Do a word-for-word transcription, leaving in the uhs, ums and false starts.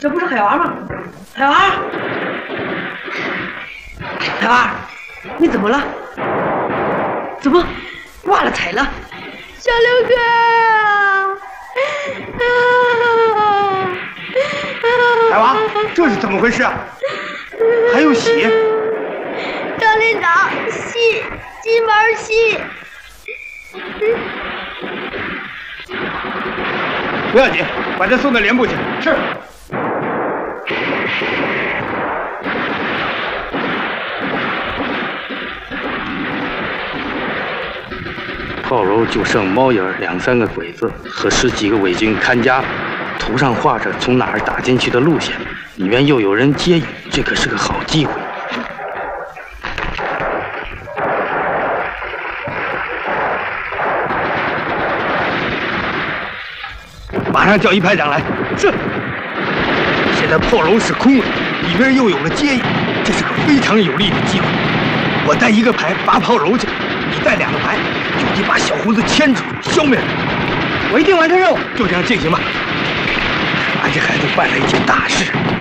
这不是海娃吗？海娃，海娃，你怎么了？怎么挂了彩了？ 小刘哥啊！ 海娃，这是怎么回事啊？还有血！ 张连长，吸金毛吸。 不要紧，把他送到连部去。是。 炮楼就剩猫眼两三个鬼子和十几个伪军看家，图上画着从哪儿打进去的路线，里面又有人接应，这可是个好机会。 马上叫一排长来。是。现在炮楼是空的，里边又有了接应，这是个非常有利的机会。我带一个排拔炮楼去，你带两个排，就地把小胡子牵住，消灭他。我一定完成任务。就这样进行吧。俺这孩子办了一件大事。